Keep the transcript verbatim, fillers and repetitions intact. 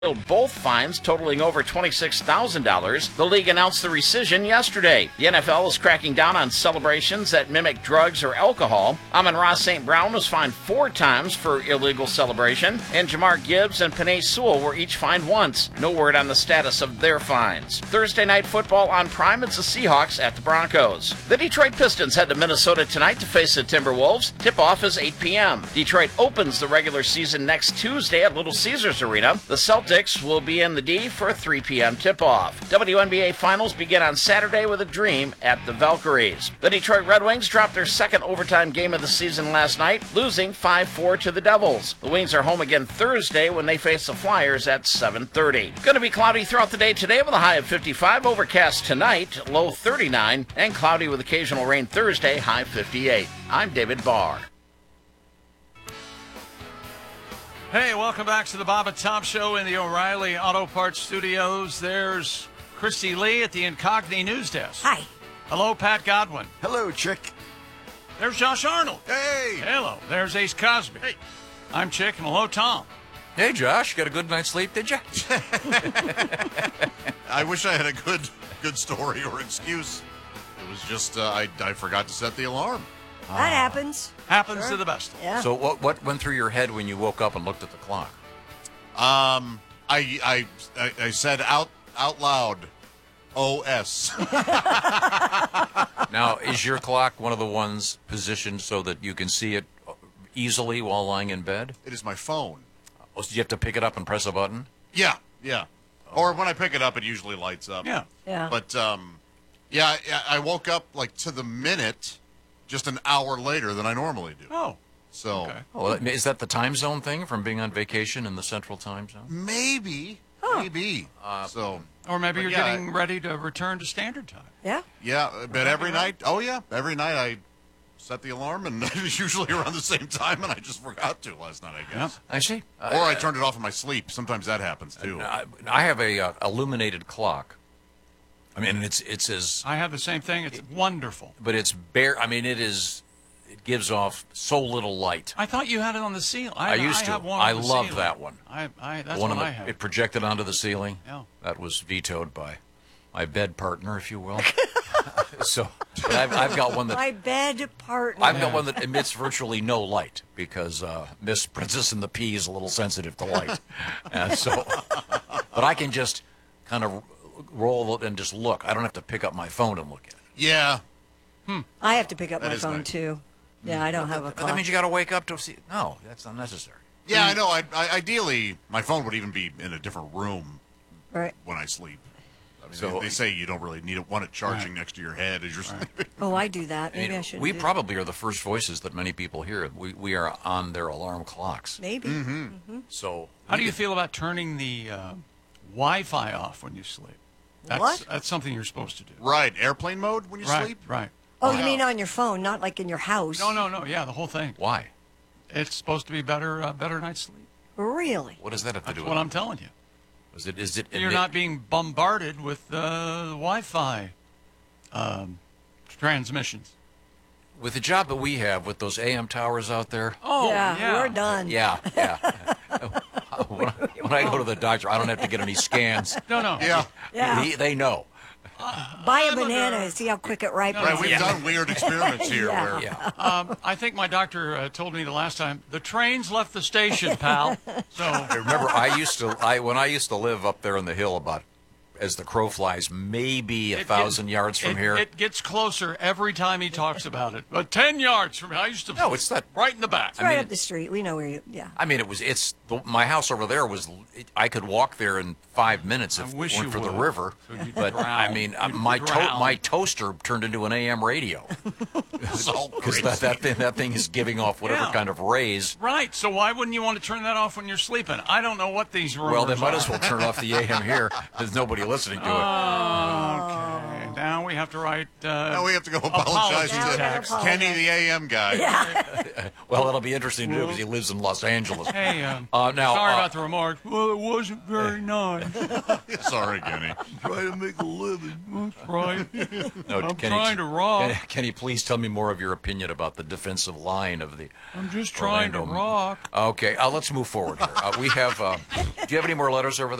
both fines totaling over twenty-six thousand dollars. The league announced the rescission yesterday. The N F L is cracking down on celebrations that mimic drugs or alcohol. Amon-Ra Saint Brown was fined four times for illegal celebration, and Jamar Gibbs and Penei Sewell were each fined once. No word on the status of their fines. Thursday night football on Prime, it's the Seahawks at the Broncos. The Detroit Pistons head to Minnesota tonight to face the Timberwolves. Tip-off is eight p.m. Detroit opens the regular season next Tuesday at Little Caesars Arena. The Celtics will be in the D for a three p.m. tip-off. W N B A Finals begin on Saturday with a dream at the Valkyries. The Detroit Red Wings dropped their second overtime game of the season last night, losing five four to the Devils. The Wings are home again Thursday when they face the Flyers at seven thirty. Going to be cloudy throughout the day today with a high of fifty-five, overcast tonight, low thirty-nine, and cloudy with occasional rain Thursday, high fifty-eight. I'm David Barr. Hey, welcome back to the Bob and Tom Show in the O'Reilly Auto Parts Studios. There's Christy Lee at the Incogni News Desk. Hi. Hello, Pat Godwin. Hello, Chick. There's Josh Arnold. Hey. Hello. There's Ace Cosby. Hey. I'm Chick, and hello, Tom. Hey, Josh. Got a good night's sleep, did you? I wish I had a good good story or excuse. It was just uh, I, I forgot to set the alarm. That happens. Happens Sure. to the best. Yeah. So what what went through your head when you woke up and looked at the clock? Um, I I I, I said out out loud, O S. Now, is your clock one of the ones positioned so that you can see it easily while lying in bed? It is my phone. Oh, so you have to pick it up and press a button? Yeah, yeah. Or when I pick it up, it usually lights up. Yeah. Yeah. But um, yeah, I, I woke up like to the minute, just an hour later than I normally do. Oh, So okay. Oh, is that the time zone thing from being on vacation in the central time zone? maybe, maybe. Uh, so Or maybe But you're yeah, getting ready to return to standard time. Yeah. yeah, but every night, oh yeah, every night I set the alarm, and it's usually around the same time, and I just forgot to last night, I guess. I see. Or I turned it off in my sleep. Sometimes that happens too. I, I have a uh, illuminated clock. I mean, it's it's as, I have the same thing. It's wonderful. but it's bare. I mean, it is. It gives off so little light. I thought you had it on the ceiling. I, I used I to. Have one I on the love ceiling. that one. I, I, that's One what on the, I have. It projected onto the ceiling. Yeah. That was vetoed by my bed partner, if you will. So, but I've, I've got one that My bed partner. I've got one that emits virtually no light because uh, Miss Princess and the Pea is a little sensitive to light, and so. But I can just kind of roll it and just look. I don't have to pick up my phone and look at it. Yeah, I have to pick up That my is phone nice. too. Yeah, I don't have a But clock. that means you got to wake up to see. No, that's unnecessary. yeah, I know. I, I, ideally, my phone would even be in a different room Right. when I sleep. I mean, So- they, they say you don't really need it, want it charging next to your head as you're sleeping. Oh, I do that. I Maybe mean, I should. we do probably are the first voices that many people hear. We we are on their alarm clocks. Maybe. Mm-hmm. So How do you feel about turning the uh, Wi-Fi off when you sleep? That's, What? That's something you're supposed to do. Right, airplane mode when you right, sleep. right. Oh, you mean on your phone, not like in your house? No, no, no. Yeah, the whole thing. Why? It's supposed to be better, uh, better night's sleep. Really? What does that have to That's do what with I'm it? telling you. Is it is it You're emit- not being bombarded with uh, Wi-Fi um, transmissions. with the job that we have with those A M towers out there? Oh, yeah, yeah. we're done. Yeah, yeah. when, I, when I go to the doctor, I don't have to get any scans. No, no. Yeah, Yeah. He, they know. Buy a I'm banana under- and see how quick it ripens. right. We've done weird experiments here Yeah. where Yeah. Um, I think my doctor uh, told me the last time, the train's left the station, pal. So, I remember I used to I when I used to live up there on the hill about as the crow flies, maybe a It thousand get- yards from it, here. It gets closer every time he talks about it. But ten yards from here, I used to. No, it's not- right in the back. It's right mean- up the street. We know where you. Yeah. I mean, it was it's the, my house over there was it, I could walk there in five minutes if I it wish weren't you for the would. river. So you'd But drown. I mean, uh, You'd my to- drown. my toaster turned into an A M radio so because crazy. that that thing, that thing is giving off whatever Yeah. kind of rays. Right. So why wouldn't you want to turn that off when you're sleeping? I don't know what these rumors Well, they might are. as well turn off the A M here. There's nobody listening to it. Okay. Now we have to write. Uh, now we have to go apology apologize Now we to gotta apologize. Kenny, the A M guy. Yeah. Well, it'll be interesting to do because he lives in Los Angeles. Hey, um, Uh, now, sorry uh, about the remarks. Well, it wasn't very nice. Sorry, Kenny. Try to make a living. That's right. no, I'm can trying you, to rock. Can, can you please tell me more of your opinion about the defensive line of the I'm just trying Orlando- to rock. Okay, uh, let's move forward here. Uh, we have. Uh, do you have any more letters over there?